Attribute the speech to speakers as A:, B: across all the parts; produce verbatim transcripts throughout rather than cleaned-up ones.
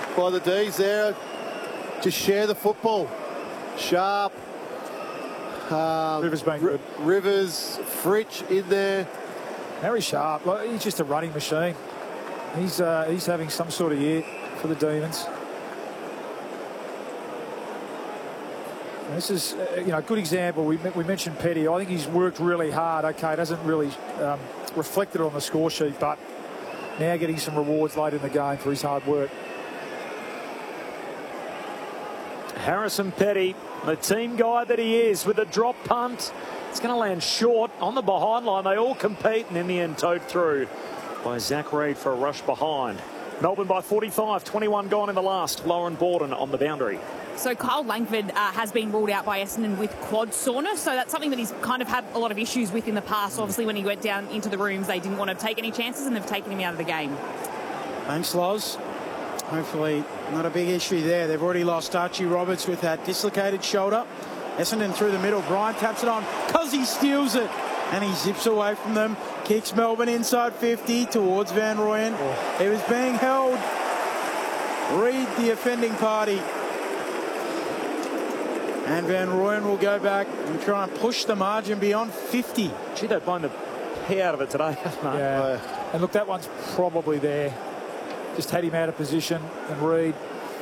A: by the D's there. Just share the football. Sharp. Um,
B: Rivers been good.
A: Rivers, Fritsch in there.
B: Harry Sharp, like, he's just a running machine. He's uh, he's having some sort of year for the Demons. And this is, uh, you know, a good example. We, we mentioned Petty. I think he's worked really hard. Okay, it hasn't really um, reflected on the score sheet, but now getting some rewards late in the game for his hard work.
C: Harrison Petty, the team guy that he is, with a drop punt. It's going to land short on the behind line. They all compete, and in the end towed through by Zach Reid for a rush behind. Melbourne by forty-five, twenty-one gone in the last. Lauren Borden on the boundary.
D: So Kyle Langford uh, has been ruled out by Essendon with quad soreness, so that's something that he's kind of had a lot of issues with in the past. Obviously, when he went down into the rooms, they didn't want to take any chances, and they've taken him out of the game.
E: Thanks, Loz. Hopefully not a big issue there. They've already lost Archie Roberts with that dislocated shoulder. Essendon through the middle. Bryant taps it on. Cuzzy steals it. And he zips away from them. Kicks Melbourne inside fifty towards Van Rooyen. Oh. He was being held. Reid, the offending party. And Van Rooyen will go back and try and push the margin beyond fifty.
C: Gee, they've blown the pee out of it today.
B: Yeah. And look, that one's probably there. Just had him out of position, and Reid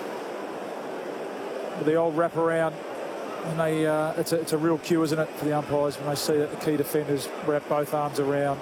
B: with the old wraparound. And they, uh, it's, a, it's a real cue, isn't it, for the umpires when they see that the key defenders wrap both arms around.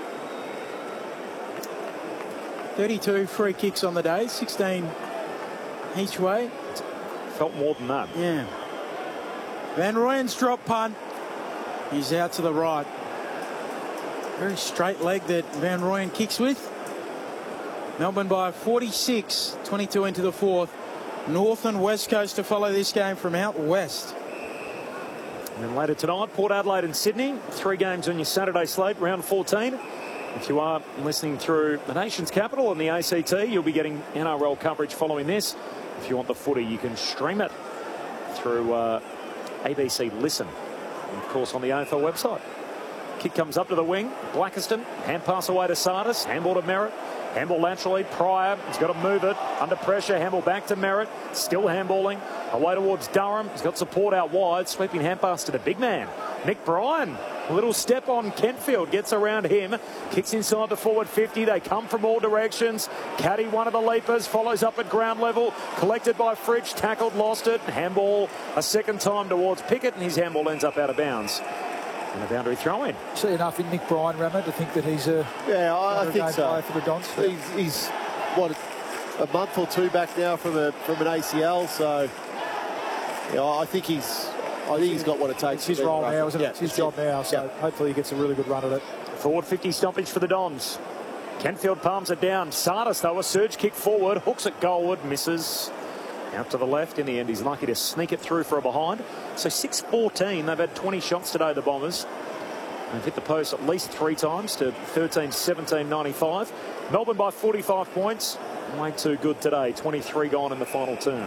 E: thirty-two free kicks on the day, sixteen each way.
C: Felt more than that.
E: Yeah. Van Rooyen's drop punt. He's out to the right. Very straight leg that Van Rooyen kicks with. Melbourne by forty-six, twenty-two into the fourth. North and West Coast to follow this game from out west.
C: And then later tonight, Port Adelaide and Sydney. Three games on your Saturday slate, round fourteen. If you are listening through the nation's capital and the A C T, you'll be getting N R L coverage following this. If you want the footy, you can stream it through uh, A B C Listen. And of course, on the A F L website. Kick comes up to the wing. Blackiston, hand pass away to Sardis. Handball to Merritt. Handball laterally, Pryor, he's got to move it, under pressure, handball back to Merritt, still handballing, away towards Durham, he's got support out wide, sweeping hand pass to the big man, Nick Bryan. A little step on Kentfield, gets around him, kicks inside the forward fifty, they come from all directions, Caddy, one of the leapers, follows up at ground level, collected by Fritsch, tackled, lost it, handball a second time towards Pickett, and his handball ends up out of bounds. And a boundary throw in.
B: See enough in Nick Bryan, Rammer, to think that he's a
A: yeah, I, I think so.
B: For the Dons.
A: He's, he's what a month or two back now from a from an A C L, so yeah, I think he's I think he's got what it takes.
B: It's his role now, isn't it?
A: Yeah,
B: it's his job
A: it.
B: now, so
A: yeah.
B: hopefully he gets a really good run at it.
C: Forward fifty stoppage for the Dons. Kentfield palms it down. Sardis, though, a surge kick forward, hooks it goalward, misses. Out to the left. In the end, he's lucky to sneak it through for a behind. So six fourteen. They've had twenty shots today, the Bombers. They've hit the post at least three times to thirteen seventeen ninety-five. Melbourne by forty-five points. Way too good today. twenty-three gone in the final turn.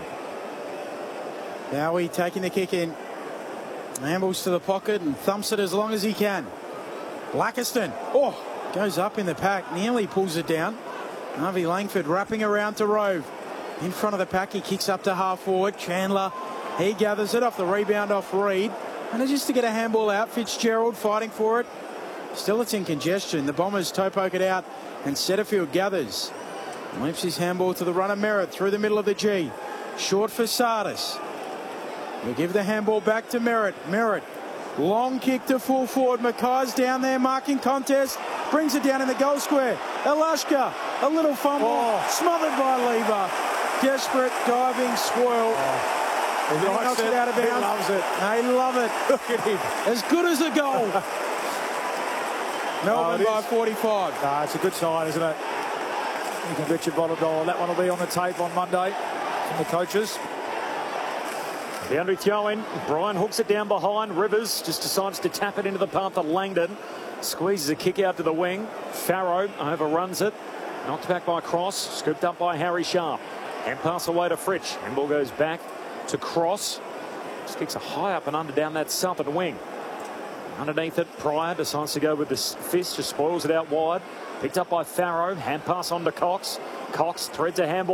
E: Now taking the kick in. Ambles to the pocket and thumps it as long as he can. Blackiston. Oh, goes up in the pack. Nearly pulls it down. Harvey Langford wrapping around to Rove. In front of the pack, he kicks up to half forward. Chandler, he gathers it off the rebound off Reid. And just to get a handball out, Fitzgerald fighting for it. Still it's in congestion. The Bombers toe poke it out and Setterfield gathers. Leaps his handball to the runner Merritt through the middle of the G. Short for Sardis. He'll give the handball back to Merritt. Merritt, long kick to full forward. Mackay's down there marking contest. Brings it down in the goal square. Elashka, a little fumble. Oh. Smothered by Lever. Desperate diving swirl.
B: Oh.
E: He knocks it, it out of bounds.
B: He loves it.
E: I love it.
B: Look at him.
E: As good as a goal. Melbourne oh, by forty-five.
B: Nah, it's a good sign, isn't it? You can bet your bottle dollar. That one will be on the tape on Monday from the coaches.
C: Boundary throw in. Bryan hooks it down behind. Rivers just decides to tap it into the path of Langdon. Squeezes a kick out to the wing. Farrow overruns it. Knocked back by Cross. Scooped up by Harry Sharp. And pass away to Fritsch. And ball goes back to Cross. Just kicks a high up and under down that southern wing. Underneath it, Pryor decides to go with the fist. Just spoils it out wide. Picked up by Farrow. Hand pass on to Cox. Cox threads a handball.